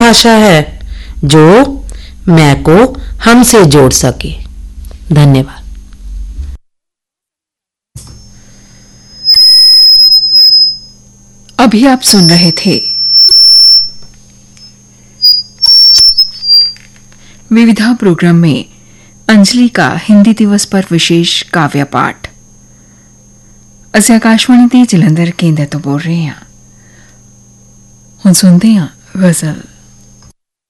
भाषा है जो मैं को हमसे जोड़ सके। धन्यवाद। अभी आप सुन रहे थे विविधा प्रोग्राम में अंजलि का हिंदी दिवस पर विशेष काव्य पाठ। ਅਸੀਂ आकाशवाणी ਦੇ ਜਲੰਧਰ ਕੇਂਦਰ ਤੋਂ ਬੋਲ ਰਹੇ ਹਾਂ। ਹੁਣ ਸੁਣਦੇ ਹਾਂ ਗਜ਼ਲ।